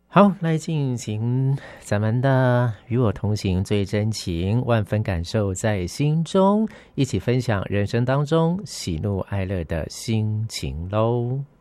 好，来进行咱们的与我同行最真情，万分感受在心中，一起分享人生当中喜怒哀乐的心情喽。